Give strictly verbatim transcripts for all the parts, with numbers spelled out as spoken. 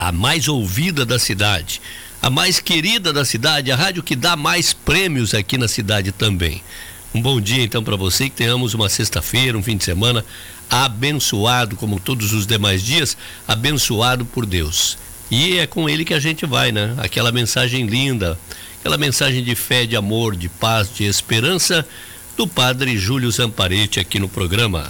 a mais ouvida da cidade, a mais querida da cidade, a rádio que dá mais prêmios aqui na cidade também. Um bom dia então para você, que tenhamos uma sexta-feira, um fim de semana abençoado, como todos os demais dias, abençoado por Deus. E é com ele que a gente vai, né? Aquela mensagem linda, aquela mensagem de fé, de amor, de paz, de esperança do Padre Júlio Zamparetti aqui no programa.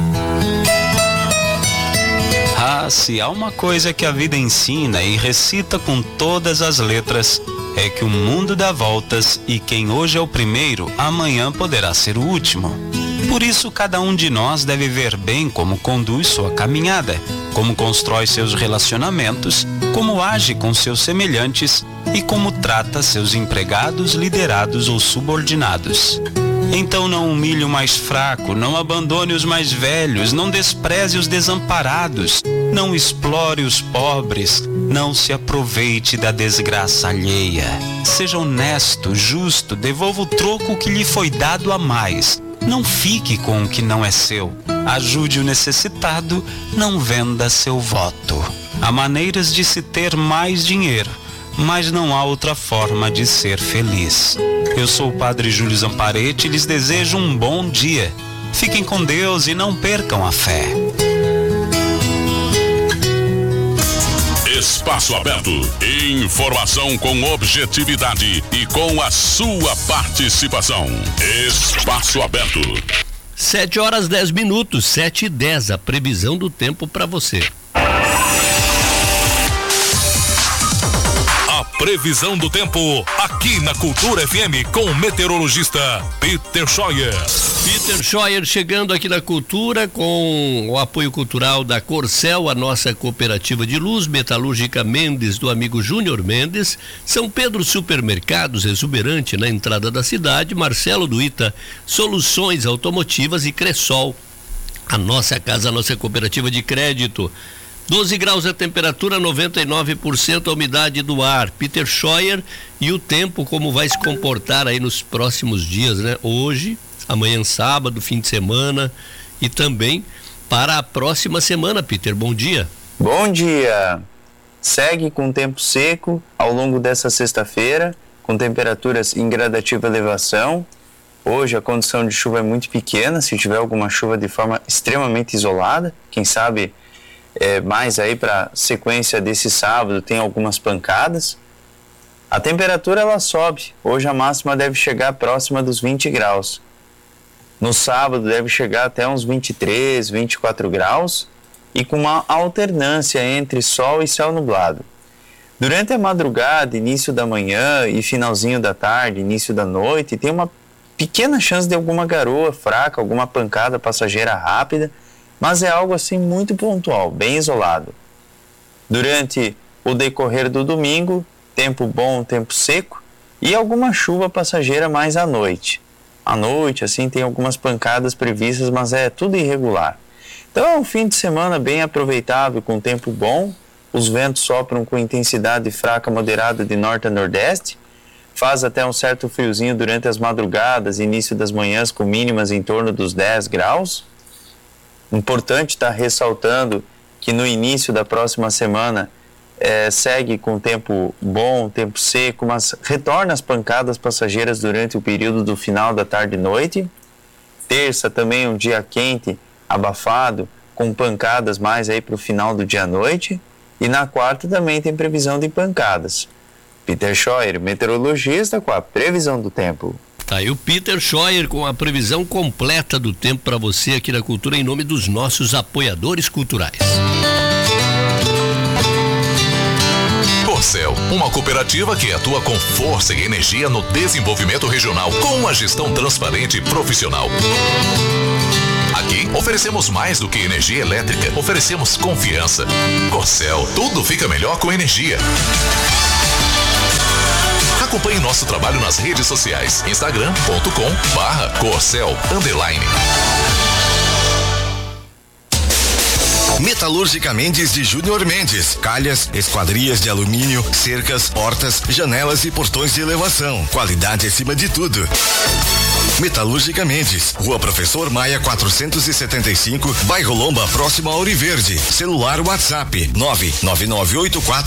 Ah, se há uma coisa que a vida ensina e recita com todas as letras, é que o mundo dá voltas e quem hoje é o primeiro, amanhã poderá ser o último. Por isso, cada um de nós deve ver bem como conduz sua caminhada, como constrói seus relacionamentos, como age com seus semelhantes e como trata seus empregados, liderados ou subordinados. Então não humilhe o mais fraco, não abandone os mais velhos, não despreze os desamparados, não explore os pobres, não se aproveite da desgraça alheia. Seja honesto, justo, devolva o troco que lhe foi dado a mais. Não fique com o que não é seu. Ajude o necessitado, não venda seu voto. Há maneiras de se ter mais dinheiro, mas não há outra forma de ser feliz. Eu sou o Padre Júlio Zamparetti e lhes desejo um bom dia. Fiquem com Deus e não percam a fé. Espaço Aberto. Informação com objetividade e com a sua participação. Espaço Aberto. Sete horas dez minutos, sete e dez, a previsão do tempo para você. Previsão do tempo aqui na Cultura F M com o meteorologista Peter Scheuer. Peter Scheuer chegando aqui na Cultura com o apoio cultural da Corcel, a nossa cooperativa de luz, Metalúrgica Mendes, do amigo Júnior Mendes, São Pedro Supermercados, exuberante na entrada da cidade, Marcelo Duíta, Soluções Automotivas e Cressol, a nossa casa, a nossa cooperativa de crédito. doze graus a temperatura, noventa e nove por cento a umidade do ar. Peter Scheuer, e o tempo como vai se comportar aí nos próximos dias, né? Hoje, amanhã sábado, fim de semana e também para a próxima semana, Peter. Bom dia. Bom dia. Segue com tempo seco ao longo dessa sexta-feira, com temperaturas em gradativa elevação. Hoje a condição de chuva é muito pequena, se tiver alguma chuva de forma extremamente isolada, quem sabe É, mais aí para sequência desse sábado tem algumas pancadas. A temperatura ela sobe, hoje a máxima deve chegar próxima dos vinte graus. No sábado deve chegar até uns vinte e três, vinte e quatro graus e com uma alternância entre sol e céu nublado. Durante a madrugada, início da manhã e finalzinho da tarde, início da noite, tem uma pequena chance de alguma garoa fraca, alguma pancada passageira rápida, mas é algo assim muito pontual, bem isolado. Durante o decorrer do domingo, tempo bom, tempo seco e alguma chuva passageira mais à noite. À noite, assim, tem algumas pancadas previstas, mas é tudo irregular. Então é um fim de semana bem aproveitável, com tempo bom, os ventos sopram com intensidade fraca moderada de norte a nordeste, faz até um certo friozinho durante as madrugadas e início das manhãs, com mínimas em torno dos dez graus. Importante estar ressaltando que no início da próxima semana eh, segue com tempo bom, tempo seco, mas retorna as pancadas passageiras durante o período do final da tarde e noite. Terça também um dia quente, abafado, com pancadas mais aí para o final do dia à noite. E na quarta também tem previsão de pancadas. Peter Scheuer, meteorologista, com a previsão do tempo. Tá aí o Peter Scheuer com a previsão completa do tempo para você aqui na Cultura, em nome dos nossos apoiadores culturais. Corcel, uma cooperativa que atua com força e energia no desenvolvimento regional, com uma gestão transparente e profissional. Aqui oferecemos mais do que energia elétrica, oferecemos confiança. Corcel, tudo fica melhor com energia. Acompanhe nosso trabalho nas redes sociais, instagram ponto com barra corcel underline. Metalúrgica Mendes de Júnior Mendes. Calhas, esquadrias de alumínio, cercas, portas, janelas e portões de elevação. Qualidade acima de tudo. Metalúrgica Mendes, Rua Professor Maia quatrocentos e setenta e cinco, Bairro Lomba, próximo a Ouro Verde. Celular WhatsApp nove nove nove oito quatro